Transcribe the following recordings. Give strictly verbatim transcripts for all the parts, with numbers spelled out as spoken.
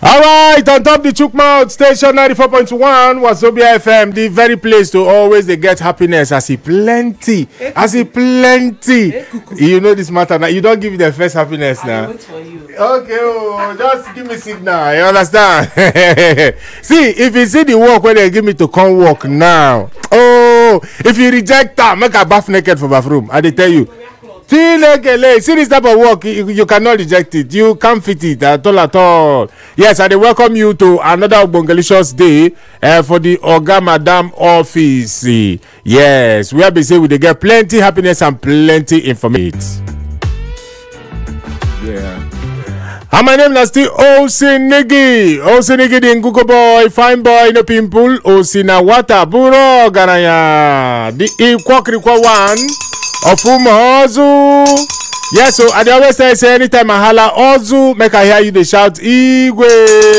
All right, on top the Chukmouth station ninety-four point one was Wazobia F M, the very place to always they get happiness. I see plenty, I see plenty. You know this matter now. You don't give me the first happiness now. I wait for you. Okay, oh, just give me signal. You understand? See, if you see the work when they give me to come work now. Oh, if you reject that, make a bath naked for bathroom. I they tell you. See this type of work, you, you cannot reject it. You can't fit it at all at all. Yes, I welcome you to another Bongalicious day uh, for the Oga Madam office. Yes, we have been saying we they get plenty happiness and plenty information. Yeah. And my name is still Osinigi. Osinigi the Ngugo boy, fine boy, no pimple. Osinawata Buro Garaya. The Ikwakriqua one. Of whom Ozu. Yes, so I always say, say anytime I holla Ozu, make I hear you they shout Igwe.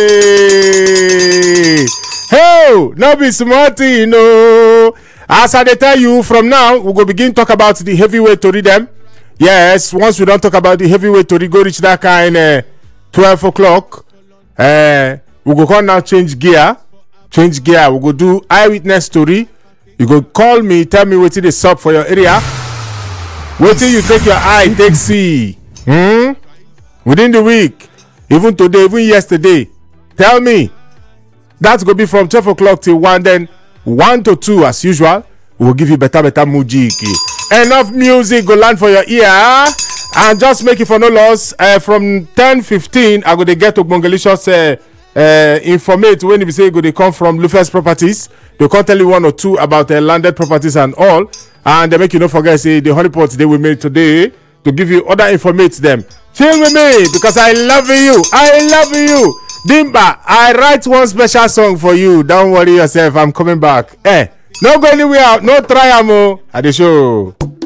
Hey, no be smarty, you know. As I tell you, from now we go begin talk about the heavyweight to read them. Yes, once we don't talk about the heavyweight to read, go reach that kind uh, twelve o'clock. Uh, we go come now change gear. Change gear. We go do eyewitness story. You go call me, tell me what it is up for your area. Wait till you take your eye, take see. Hmm? Within the week, even today, even yesterday. Tell me. That's going to be from twelve o'clock till one, then one to two as usual. We'll give you better, better mujiki. Enough music, go land for your ear. And just make it for no loss. Uh, from ten fifteen, I'm going to get to Bongalicious uh, uh, informate when you say go they come from Lufes Properties. They can tell you one or two about uh, landed properties and all. And they make you not forget, say, the honeypots they will make today to give you other informates them. Chill with me because I love you. I love you. Dimba, I write one special song for you. Don't worry yourself. I'm coming back. Eh, no go anywhere. No try amo at the show.